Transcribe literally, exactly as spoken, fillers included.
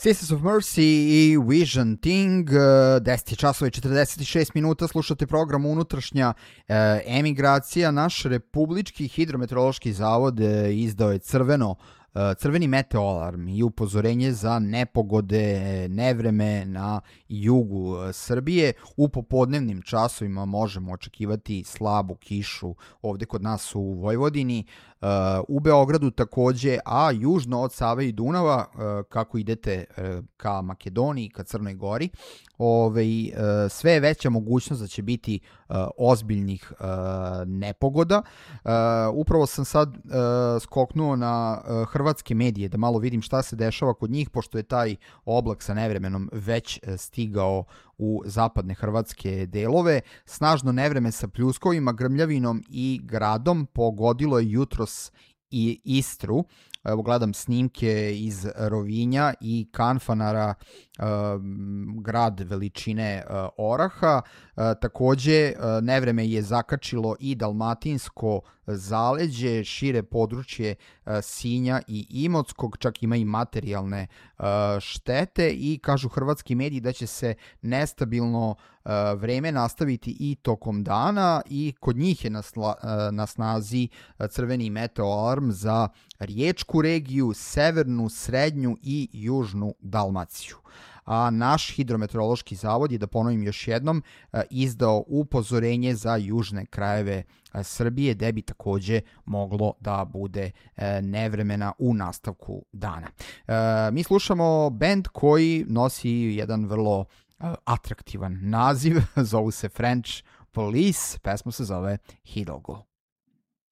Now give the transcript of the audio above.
Sisters of Mercy i Vision Thing, deset časova i četrdeset šest minuta, slušate program Unutrašnja e, emigracija. Naš Republički hidrometeorološki zavod e, izdao je crveno crveni meteo alarm i upozorenje za nepogode, nevreme na jugu Srbije. U popodnevnim časovima možemo očekivati slabu kišu ovde kod nas u Vojvodini, u Beogradu takođe, a južno od Save i Dunava, kako idete ka Makedoniji, ka Crnoj Gori, ove, sve je veća mogućnost da će biti ozbiljnih nepogoda. Upravo sam sad skoknuo na hrvatske medije da malo vidim šta se dešava kod njih, pošto je taj oblak sa nevremenom već stigao u zapadne hrvatske delove. Snažno nevreme sa pljuskovima, grmljavinom i gradom pogodilo je jutros i Istru. Evo gledam snimke iz Rovinja i Kanfanara, grad veličine Oraha. Takođe, nevreme je zakačilo i Dalmatinsko zaleđe, šire područje Sinja i Imotskog, čak ima i materijalne štete, i kažu hrvatski mediji da će se nestabilno vreme nastaviti i tokom dana, i kod njih je na, sla, na snazi crveni meteo alarm za Riječku regiju, severnu, srednju i južnu Dalmaciju. A naš hidrometeorološki zavod je, da ponovim još jednom, izdao upozorenje za južne krajeve Srbije, gde bi takođe moglo da bude nevremena u nastavku dana. Mi slušamo bend koji nosi jedan vrlo atraktivan naziv, zovu se French Police, pesma se zove Hidalgo.